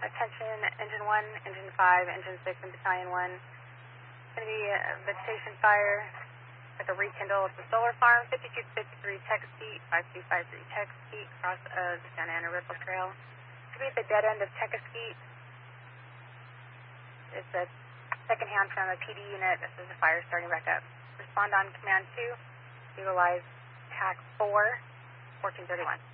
Attention, Engine 1, Engine 5, Engine 6, and Battalion 1. It's going to be a vegetation fire at the rekindle at the solar farm, 5253 Texas Street, 5253 Texas Street, across the Santa Ana Ripple Trail. It's going to be at the dead end of Texas Street. It's a second hand from a PD unit. This is the fire starting back up. Respond on command 2. Utilize TAC 4, 1431.